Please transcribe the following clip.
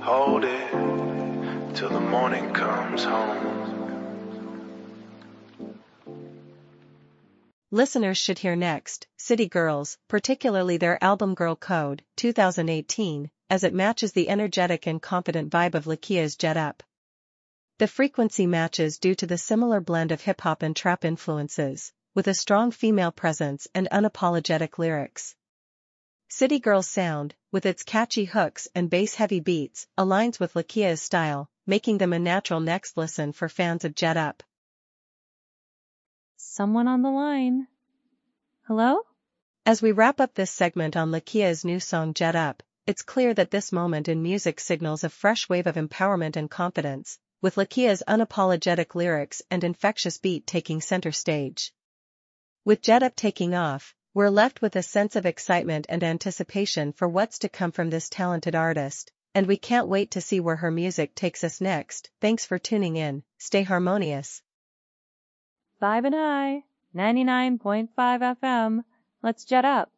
Hold it till the morning comes home. Listeners should hear next, City Girls, particularly their album Girl Code, 2018, as it matches the energetic and confident vibe of Lakia's Jet Up. The frequency matches due to the similar blend of hip-hop and trap influences, with a strong female presence and unapologetic lyrics. City Girls' sound, with its catchy hooks and bass-heavy beats, aligns with Lakia's style, making them a natural next listen for fans of Jet Up. Someone on the line. Hello? As we wrap up this segment on Lakia's new song Jet Up, it's clear that this moment in music signals a fresh wave of empowerment and confidence, with Lakia's unapologetic lyrics and infectious beat taking center stage. With Jet Up taking off, we're left with a sense of excitement and anticipation for what's to come from this talented artist, and we can't wait to see where her music takes us next. Thanks for tuning in, stay harmonious. Vibe and High, 99.5 FM. Let's jet up.